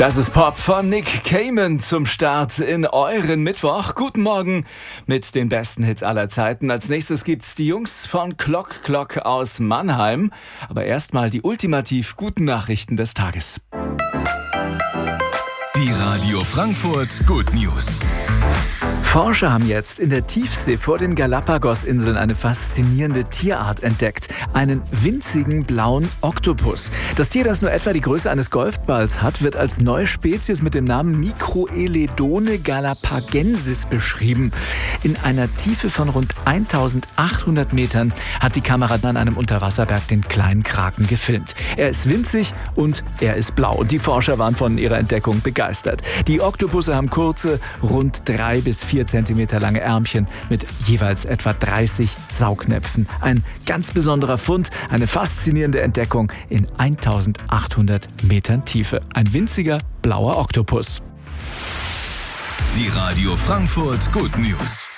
Das ist Pop von Nick Cayman zum Start in euren Mittwoch. Guten Morgen mit den besten Hits aller Zeiten. Als nächstes gibt's die Jungs von Clock Clock aus Mannheim. Aber erstmal die ultimativ guten Nachrichten des Tages. Die Radio Frankfurt Good News. Forscher haben jetzt in der Tiefsee vor den Galapagos-Inseln eine faszinierende Tierart entdeckt. Einen winzigen blauen Oktopus. Das Tier, das nur etwa die Größe eines Golfballs hat, wird als neue Spezies mit dem Namen Microeledone galapagensis beschrieben. In einer Tiefe von rund 1800 Metern hat die Kamera an einem Unterwasserberg den kleinen Kraken gefilmt. Er ist winzig und er ist blau. Und die Forscher waren von ihrer Entdeckung begeistert. Die Oktopusse haben kurze, rund 3 bis 4 Zentimeter lange Ärmchen mit jeweils etwa 30 Saugnäpfen. Ein ganz besonderer Fund, eine faszinierende Entdeckung in 1800 Metern Tiefe. Ein winziger blauer Oktopus. Die Radio Frankfurt Good News.